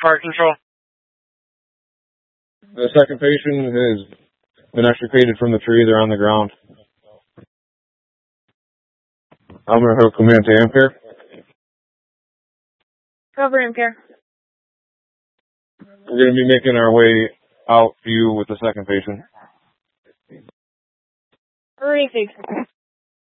Fire control. The second patient has been extricated from the tree. They're on the ground. I'm going to hook them into Ampere. Cover Ampere. We're going to be making our way out to you with the second patient. Perfect.